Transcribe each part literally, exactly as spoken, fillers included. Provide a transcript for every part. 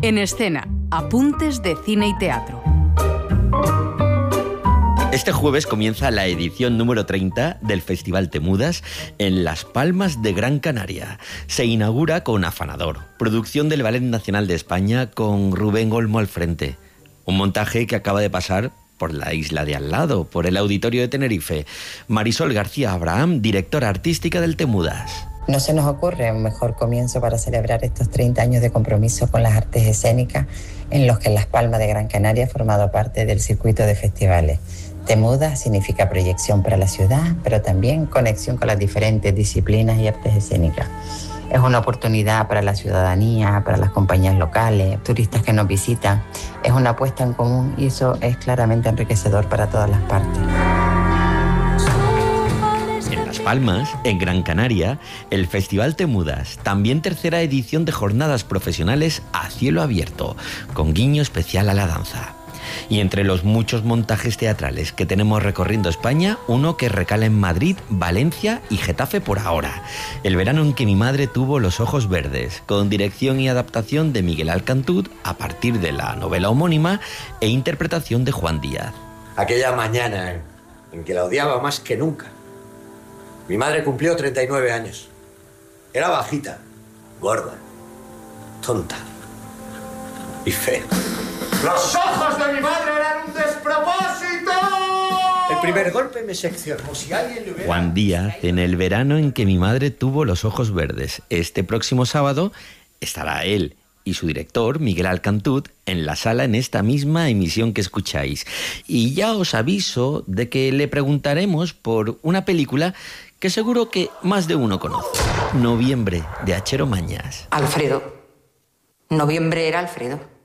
En Escena, apuntes de cine y teatro. Este jueves comienza la edición número treinta del Festival Temudas en Las Palmas de Gran Canaria. Se inaugura con Afanador, producción del Ballet Nacional de España con Rubén Olmo al frente. Un montaje que acaba de pasar por la isla de al lado, por el Auditorio de Tenerife. Marisol García Abraham, directora artística del Temudas. No se nos ocurre un mejor comienzo para celebrar estos treinta años de compromiso con las artes escénicas, en los que Las Palmas de Gran Canaria ha formado parte del circuito de festivales. Temudas significa proyección para la ciudad, pero también conexión con las diferentes disciplinas y artes escénicas. Es una oportunidad para la ciudadanía, para las compañías locales, turistas que nos visitan. Es una apuesta en común y eso es claramente enriquecedor para todas las partes. En Las Palmas, en Gran Canaria, el Festival Temudas, también tercera edición de jornadas profesionales a cielo abierto, con guiño especial a la danza. Y entre los muchos montajes teatrales que tenemos recorriendo España, uno que recala en Madrid, Valencia y Getafe por ahora. El verano en que mi madre tuvo los ojos verdes, con dirección y adaptación de Miguel Alcantut a partir de la novela homónima e interpretación de Juan Díaz. Aquella mañana en que la odiaba más que nunca. Mi madre cumplió treinta y nueve años. Era bajita, gorda, tonta y fea. ¡Los ojos de mi madre eran un despropósito! El primer golpe me seccionó. Si alguien le hubiera... Juan Díaz, en el verano en que mi madre tuvo los ojos verdes. Este próximo sábado estará él y su director, Miguel Alcantut, en la sala en esta misma emisión que escucháis. Y ya os aviso de que le preguntaremos por una película que seguro que más de uno conoce. Noviembre, de Achero Mañas. Alfredo. Noviembre era Alfredo.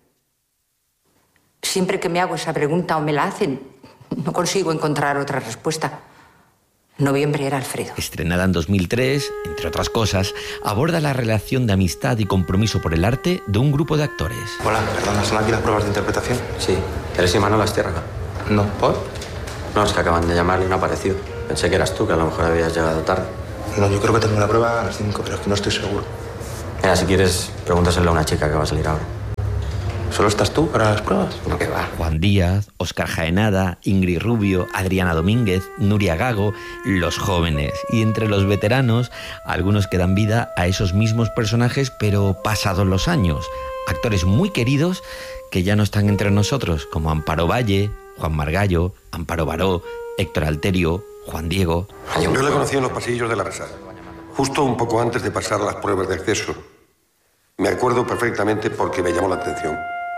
Siempre que me hago esa pregunta o me la hacen, no consigo encontrar otra respuesta. Noviembre era Alfredo. Estrenada en dos mil tres, entre otras cosas, aborda la relación de amistad y compromiso por el arte de un grupo de actores. Hola, perdona, ¿son aquí las pruebas de interpretación? Sí. ¿Eres Imanol Astiérraga? No, ¿por? No, es que acaban de llamarle y no ha aparecido. Pensé que eras tú, que a lo mejor habías llegado tarde. No, yo creo que tengo una prueba a las cinco, pero es que no estoy seguro. Mira, si quieres, pregúntaselo a una chica que va a salir ahora. ¿Solo estás tú para las pruebas? No, que va. Juan Díaz, Óscar Jaenada, Ingrid Rubio, Adriana Domínguez, Nuria Gago, los jóvenes. Y entre los veteranos, algunos que dan vida a esos mismos personajes, pero pasados los años. Actores muy queridos que ya no están entre nosotros, como Amparo Valle, Juan Margallo, Amparo Baró, Héctor Alterio, Juan Diego. Yo le conocí en los pasillos de la Resal, justo un poco antes de pasar las pruebas de acceso. Me acuerdo perfectamente porque me llamó la atención.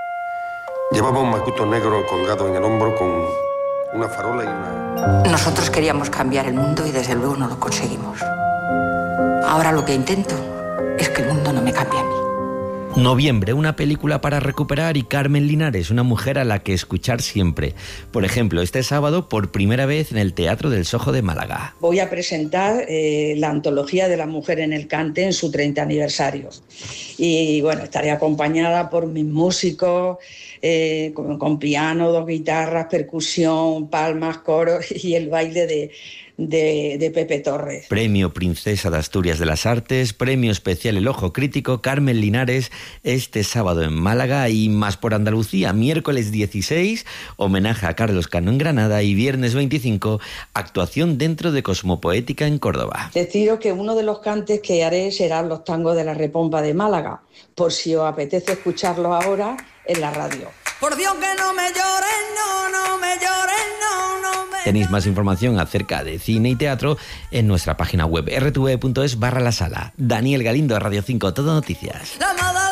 Llevaba un macuto negro colgado en el hombro con una farola y una... Nosotros queríamos cambiar el mundo y desde luego no lo conseguimos. Ahora lo que intento es que el mundo no me cambie a mí. Noviembre, una película para recuperar, y Carmen Linares, una mujer a la que escuchar siempre. Por ejemplo, este sábado, por primera vez en el Teatro del Sojo de Málaga. Voy a presentar eh, la antología de la mujer en el cante en su treinta aniversario. Y bueno, estaré acompañada por mis músicos, eh, con, con piano, dos guitarras, percusión, palmas, coros y el baile de... De, de Pepe Torres. Premio Princesa de Asturias de las Artes, premio especial El Ojo Crítico, Carmen Linares, este sábado en Málaga y más por Andalucía, miércoles dieciséis, homenaje a Carlos Cano en Granada y viernes veinticinco, actuación dentro de Cosmopoética en Córdoba. Deciros que uno de los cantes que haré serán los tangos de la Repompa de Málaga, por si os apetece escucharlos ahora en la radio. Por Dios que no me llores, no, no me llores, no, no me... Tenéis más información acerca de cine y teatro en nuestra página web r t v punto es barra la sala. Daniel Galindo, Radio cinco, Todo Noticias. La